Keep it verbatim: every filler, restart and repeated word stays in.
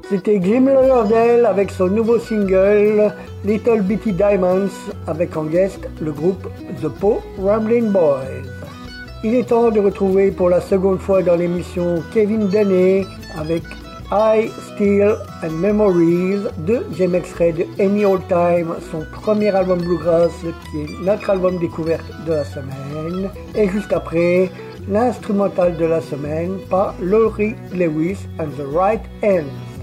C'était Jim Lauderdale avec son nouveau single Little Bitty Diamonds avec en guest le groupe The Po Ramblin' Boys. Il est temps de retrouver pour la seconde fois dans l'émission Kevin Deney avec I Still and Memories, deuxième extrait de Any Old Time, son premier album bluegrass qui est notre album découverte de la semaine. Et juste après, l'instrumental de la semaine par Laurie Lewis and the Right Hands.